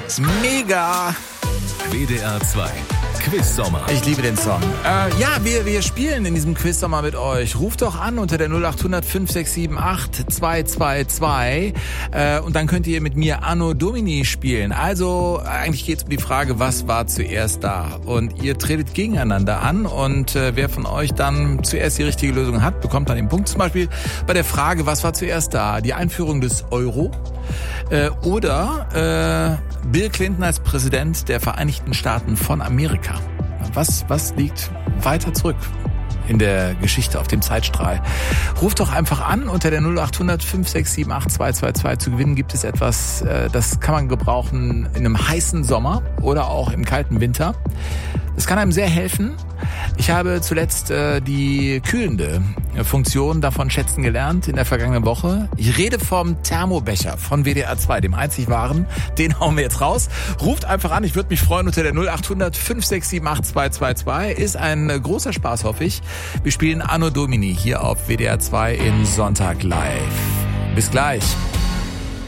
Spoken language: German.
Mega! WDR 2 Quiz-Sommer. Ich liebe den Song. Wir spielen in diesem Quiz-Sommer mit euch. Ruft doch an unter der 0800 5678 222 und dann könnt ihr mit mir Anno Domini spielen. Also eigentlich geht es um die Frage, was war zuerst da? Und ihr tretet gegeneinander an und wer von euch dann zuerst die richtige Lösung hat, bekommt dann den Punkt. Zum Beispiel bei der Frage, was war zuerst da? Die Einführung des Euro oder Bill Clinton als Präsident der Vereinigten Staaten von Amerika. Was liegt weiter zurück in der Geschichte auf dem Zeitstrahl? Ruft doch einfach an unter der 0800 5678 222. Zu gewinnen gibt es etwas, das kann man gebrauchen in einem heißen Sommer oder auch im kalten Winter. Das kann einem sehr helfen. Ich habe zuletzt die kühlende Funktion davon schätzen gelernt in der vergangenen Woche. Ich rede vom Thermobecher von WDR 2, dem einzig wahren. Den hauen wir jetzt raus. Ruft einfach an, ich würde mich freuen unter der 0800 5678 222. Ist ein großer Spaß, hoffe ich. Wir spielen Anno Domini hier auf WDR 2 in Sonntag live. Bis gleich.